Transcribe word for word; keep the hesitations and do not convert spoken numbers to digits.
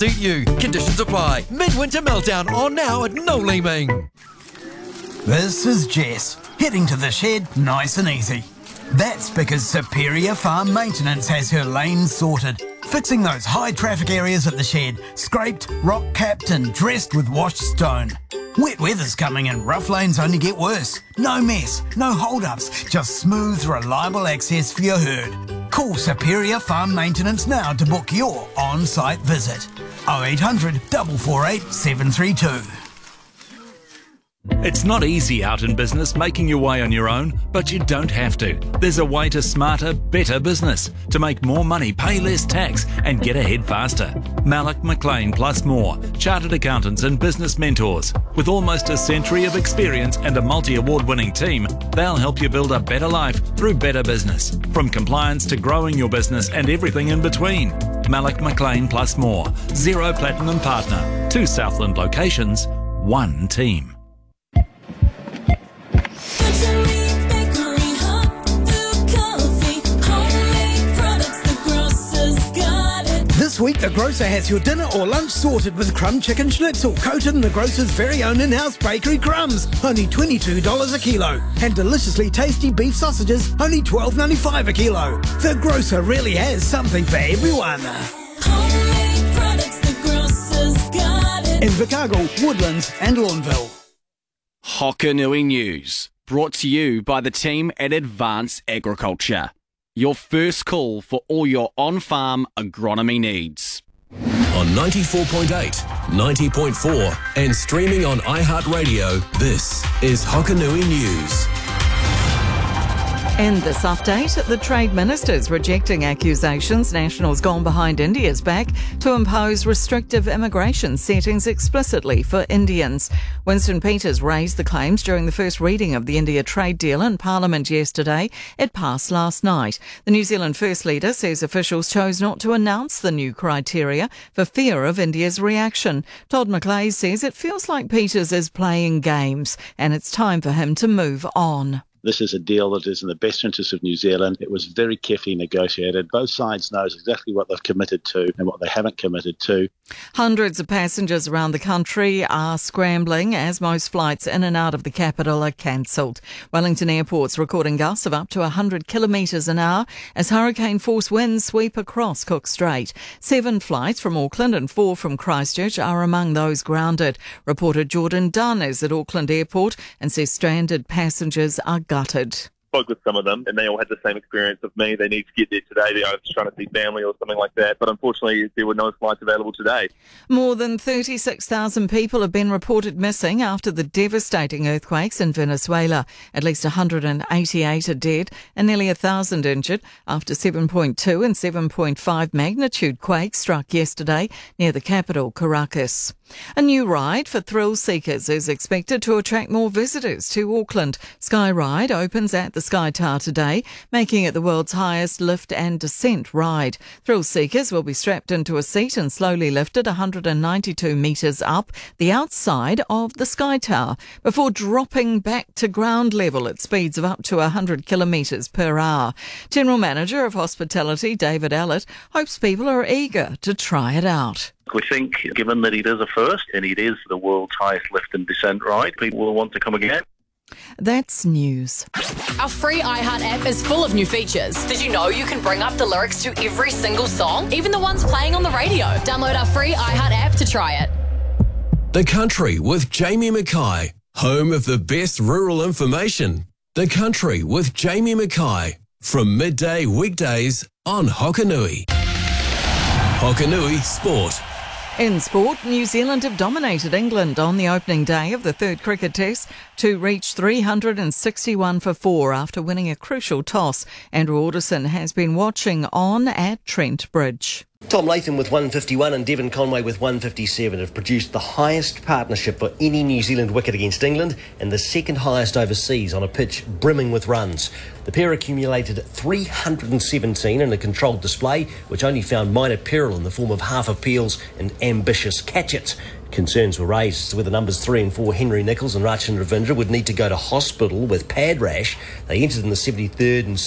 Suit you. Conditions apply. Midwinter meltdown on now at No Leeming. This is Jess, heading to the shed nice and easy. That's because Superior Farm Maintenance has her lanes sorted, fixing those high traffic areas at the shed, scraped, rock capped and dressed with washed stone. Wet weather's coming and rough lanes only get worse. No mess, no hold-ups, just smooth, reliable access for your herd. Call Superior Farm Maintenance now to book your on-site visit. oh eight hundred, four four eight, seven three two. It's not easy out in business making your way on your own, but you don't have to. There's a way to smarter, better business, to make more money, pay less tax and get ahead faster. Malloch McLean plus more, chartered accountants and business mentors. With almost a century of experience and a multi-award winning team, they'll help you build a better life through better business. From compliance to growing your business and everything in between. Malloch McLean plus more, Zero Platinum Partner, two Southland locations, one team. This week, the grocer has your dinner or lunch sorted with crumb chicken schnitzel, coated in the grocer's very own in-house bakery crumbs, only twenty-two dollars a kilo. And deliciously tasty beef sausages, only twelve ninety-five a kilo. The grocer really has something for everyone. Homemade products, the grocer's got it. In Chicago, Woodlands and Lawnville. Hokanui News, brought to you by the team at Advanced Agriculture. Your first call for all your on-farm agronomy needs. On ninety-four point eight, ninety point four and streaming on iHeartRadio, this is Hokanui News. In this update, the Trade Minister's rejecting accusations National's gone behind India's back to impose restrictive immigration settings explicitly for Indians. Winston Peters raised the claims during the first reading of the India trade deal in Parliament yesterday. It passed last night. The New Zealand First Leader says officials chose not to announce the new criteria for fear of India's reaction. Todd McLeay says it feels like Peters is playing games and it's time for him to move on. This is a deal that is in the best interest of New Zealand. It was very carefully negotiated. Both sides knows exactly what they've committed to and what they haven't committed to. Hundreds of passengers around the country are scrambling as most flights in and out of the capital are cancelled. Wellington Airport's recording gusts of up to one hundred kilometres an hour as hurricane force winds sweep across Cook Strait. Seven flights from Auckland and four from Christchurch are among those grounded. Reporter Jordan Dunn is at Auckland Airport and says stranded passengers are gutted. Spoke with some of them and they all had the same experience of me. They need to get there today. They're just trying to see family or something like that. But unfortunately, there were no flights available today. More than thirty-six thousand people have been reported missing after the devastating earthquakes in Venezuela. At least one hundred eighty-eight are dead and nearly one thousand injured after seven point two and seven point five magnitude quakes struck yesterday near the capital, Caracas. A new ride for thrill seekers is expected to attract more visitors to Auckland. Sky Ride opens at the Sky Tower today, making it the world's highest lift and descent ride. Thrill seekers will be strapped into a seat and slowly lifted one hundred ninety-two metres up the outside of the Sky Tower before dropping back to ground level at speeds of up to one hundred kilometres per hour. General Manager of Hospitality, David Allett, hopes people are eager to try it out. We think, given that it is a first and it is the world's highest lift and descent ride, people will want to come again. That's news. Our free iHeart app is full of new features. Did you know you can bring up the lyrics to every single song, even the ones playing on the radio? Download our free iHeart app to try it. The Country with Jamie Mackay, home of the best rural information. The Country with Jamie Mackay, from midday weekdays on Hokanui. Hokanui Sport. In sport, New Zealand have dominated England on the opening day of the third cricket test to reach three hundred sixty-one for four after winning a crucial toss. Andrew Alderson has been watching on at Trent Bridge. Tom Latham with one fifty-one and Devon Conway with one fifty-seven have produced the highest partnership for any New Zealand wicket against England and the second highest overseas on a pitch brimming with runs. The pair accumulated three hundred seventeen in a controlled display, which only found minor peril in the form of half appeals and ambitious catch-its. Concerns were raised as to whether numbers three and four, Henry Nicholls and Rachin Ravindra, would need to go to hospital with pad rash. They entered in the seventy-third and